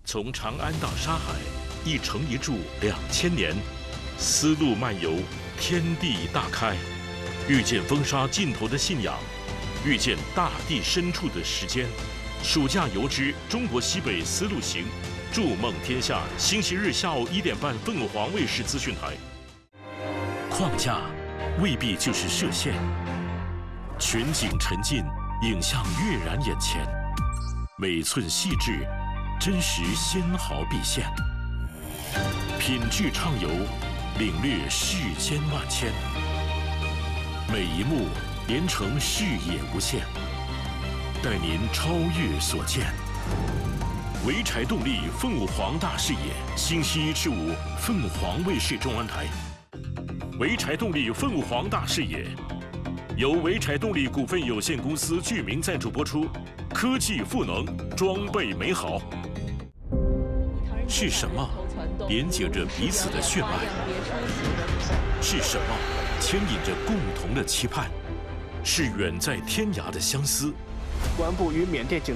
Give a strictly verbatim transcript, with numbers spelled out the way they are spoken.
从长安到沙海，一城一筑两千年，丝路漫游，天地大开，遇见风沙尽头的信仰，遇见大地深处的时间。暑假游之中国西北丝路行，筑梦天下。星期日下午一点半，凤凰卫视资讯台。框架未必就是射线，全景沉浸，影像跃然眼前，每寸细致，真实纤毫毕现。品质畅游，领略世间万千，每一幕连成视野无限，带您超越所见。潍柴动力凤凰大视野，星期一至五，凤凰卫视中文台。潍柴动力凤凰大视野，由潍柴动力股份有限公司具名赞助播出。科技赋能，装备美好。是什么连接着彼此的血脉？是什么牵引着共同的期盼？是远在天涯的相思。 公安部与缅甸警